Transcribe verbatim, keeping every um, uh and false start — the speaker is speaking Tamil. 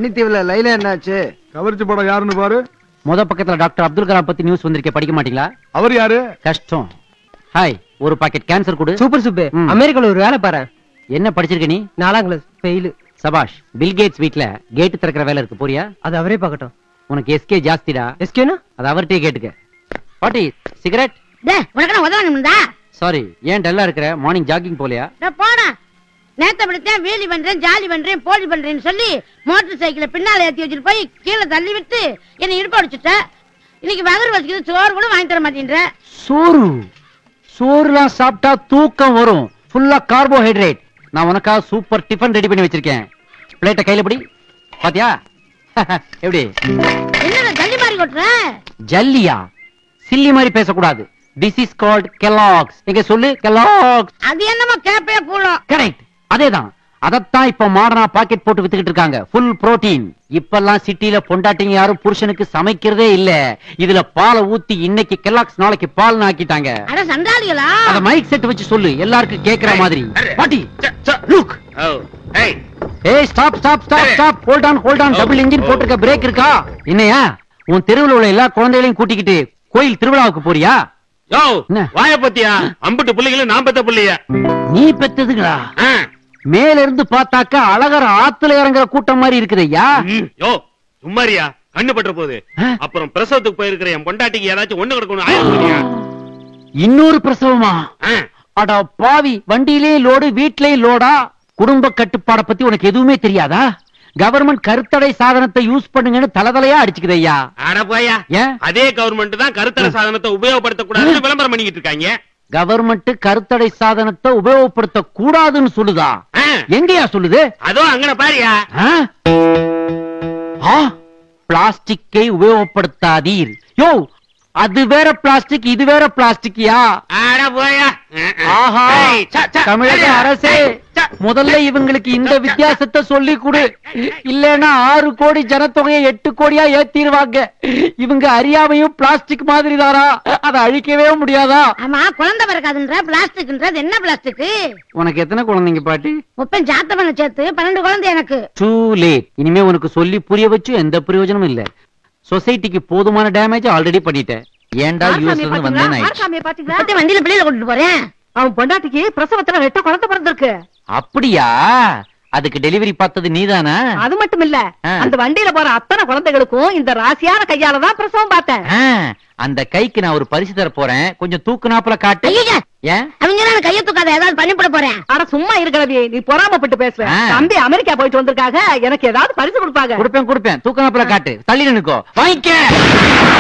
கன்னித்தீவுல லைலா என்னாச்சு? கவர்ச்சி படம் யாருன்னு பாரு. முத பக்கத்துல டாக்டர் அப்துல் கலாம் பத்தி நியூஸ் வந்திருக்கே, படிக்க மாட்டீங்களா? அவர் யாரு? கஷ்டம். ஹாய், ஒரு பாக்கெட் கேன்சர் கொடு. சூப்பர் சுப்பு, அமெரிக்கால ஒரு வேலை பாரு. என்ன படிச்சிருக்க நீ? நாலாம் கிளாஸ் ஃபெயில். சபாஷ். பில் கேட்ஸ் வீட்ல கேட் திறக்கிற வேலை இருக்கு, போறியா? அது அவரே பார்க்கட்டும். உனக்கு எஸ்கே ஜாஸ்திடா. எஸ்கேனா? அது அவர்கிட்டயே கேட்டுக்க. பாட்டி சிகரெட். டேய் உனக்கு நான் உதவணும்டா. சாரி, ஏன் டல்லா இருக்கற? மார்னிங் ஜாகிங் போலையா? டேய் போடா. நேத்து அப்படித்தான் வீலி பண்றேன், ஜாலி பண்றேன், போலி பண்றேன்னு சொல்லி மோட்டார் சைக்கிளை பின்னால ஏத்தி வச்சுட்டு போய் கீழே தள்ளி விட்டு என்னை இடுப்பு அடிச்சுட்ட. இன்னைக்கு வகர் வச்சுக்கிது, சோறு கூட வாங்கி தர மாட்டேன்ற. சோறு சோறுலாம் சாப்பிட்டா தூக்கம் வரும். ஃபுல்லா கார்போஹைட்ரேட். நான் உனக்காக சூப்பர் டிஃபன் ரெடி பண்ணி வச்சிருக்கேன். பிளேட்டை கையில பிடி. பாத்தியா? எப்படி? என்னடா ஜல்லி மாதிரி கொட்டுற? ஜல்லியா? சில்லி மாதிரி பேசக்கூடாது. This is called Kellogg's. எங்க சொல்லு, Kellogg's. அது என்னமோ கேப்பே கூடும். கரெக்ட், அதேதான். அதத்தான் இப்ப மாடர்னா பாக்கெட் போட்டு வித்துக்கிட்டு இருக்காங்க. Full protein. இப்பெல்லாம் சிட்டில பொண்டாட்டிங்க யாரும் புருஷனுக்கு சமைக்கிறதே இல்ல. இதுல பாலை ஊத்தி இன்னைக்கு Kellogg's நாளைக்கு பால் ஆக்கிட்டாங்க. அட சண்டாளிகளா? அத மைக் செட் வச்சு சொல்லு, எல்லாருக்கும் கேக்குற மாதிரி. பாட்டி லுக். ஏய் ஏய் stop stop stop stop. Hold on hold on. Double engine போட்டுருக்க, பிரேக் இருக்கா? என்னையா உன் தெருவுல உள்ள எல்லா குழந்தைகளையும் கூட்டிக்கிட்டு கோயில் திருவிழாவுக்கு போறியா? யோ வாய பத்தியா? அம்புட்டு புள்ளைகளும் நான் பெத்த புள்ளைய. நீ பெத்ததுங்களா? மேல இருந்து பார்த்தாக்க அழகர் ஆத்துல இறங்குற கூட்டம் மாதிரி இருக்குதையா. யோ சும்மாரியா, கண்ணு பற்ற போகுது. அப்புறம் பிரசவத்துக்கு போயிருக்கிற என் பொண்டாட்டிக்கு ஏதாச்சும் ஒண்ணு கிடக்கணும். இன்னொரு பிரசவமா? அடா பாவி, வண்டியிலே லோடு வீட்லயே லோடா. குடும்ப கட்டுப்பாட பத்தி உனக்கு எதுவுமே தெரியாதா? கவர்மெண்ட் கருத்தடை சாதனத்தை யூஸ் பண்ணுங்கன்னு தலதலையா அடிச்சுக்குதையா. அட போயா, அதே கவர்மெண்ட் தான் கருத்தடை சாதனத்தை உபயோகப்படுத்த கூடாதுன்னு விளம்பரம் பண்ணிக்கிட்டு இருக்காங்க. கவர்மெண்ட் கருத்தடை சாதனத்தை உபயோகப்படுத்த கூடாதுன்னு சொல்லுதா? எங்கயா சொல்லுது? அதோ அங்கன பாரியா. பிளாஸ்டிக்கை உபயோகப்படுத்தாதீர். யோ அது வேற பிளாஸ்டிக், இது வேற பிளாஸ்டிக்கியா? அட போயா. ஆஹா, தமிழக அரசே முதல்ல இவங்களுக்கு இந்த வித்தியாசத்தை சொல்லி கொடு. இல்லன்னா ஆறு கோடி ஜனத்தொகையை எட்டு கோடியா ஏத்திடுவாங்க. இவங்க அறியாமையும் பிளாஸ்டிக் மாதிரி தாரா, அதை அழிக்கவே முடியாதா? ஆமா, குழந்தை பிறக்காதுன்ற பிளாஸ்டிக்ன்றது என்ன பிளாஸ்டிக்? உனக்கு எத்தனை குழந்தைங்க பாட்டி? முப்பன் ஜாத்த பண்ண சேர்த்து பன்னெண்டு குழந்தை எனக்கு. Too late. இனிமே உனக்கு சொல்லி புரிய வச்சு எந்த பிரயோஜனமும் இல்ல. சொசைட்டிக்கு போதுமான டேமேஜ் ஆல்ரெடி பண்ணிட்டேன். ஏன்டா யூஎஸ்ல இருந்து வந்தேன் ஆயிடுச்சு. வண்டியில பிள்ளைல கொண்டுட்டு போறேன். அவன் பொண்டாட்டிக்கு பிரசவத்துல ரெட்ட குழந்தை பிறந்திருக்கு. அப்படியா? அதுக்கு டெலிவரி பார்த்தது நீதானா? அது மட்டும் இல்ல, அந்த வண்டியில போற அத்தனை குழந்தைகளுக்கும் இந்த ராசியான கையாலதான் பிரசவம் பார்த்தேன். அந்த கைக்கு நான் ஒரு பரிசு தர போறேன், கொஞ்சம் தூக்குனாப்புல காட்டு. ஏன் அவங்க நான் கைய தூக்காத, ஏதாவது பண்ணி போட போறேன். ஆனா சும்மா இருக்கிறது, நீ பொறாமப்பட்டு பேசுற. தம்பி அமெரிக்கா போயிட்டு வந்திருக்காக, எனக்கு ஏதாவது பரிசு கொடுப்பாங்க. கொடுப்பேன் கொடுப்பேன். தூக்குனாப்புல காட்டு. தள்ளி நினைக்கோ, வாங்கிக்க.